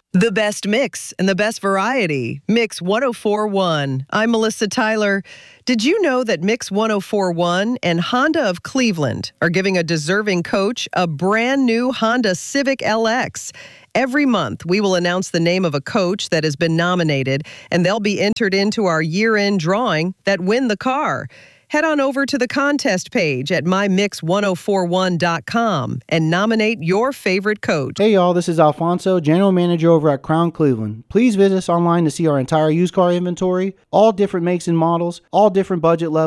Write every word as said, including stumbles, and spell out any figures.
The best mix and the best variety. Mix ten forty-one. I'm Melissa Tyler. Did you know that Mix ten forty-one and Honda of Cleveland are giving a deserving coach a brand new Honda Civic L X? Every month, we will announce the name of a coach that has been nominated, and they'll be entered into our year-end drawing that win the car. Head on over to the contest page at my mix ten forty-one dot com and nominate your favorite coach. Hey y'all, this is Alfonso, General Manager over at Crown Cleveland. Please visit us online to see our entire used car inventory, all different makes and models, all different budget levels.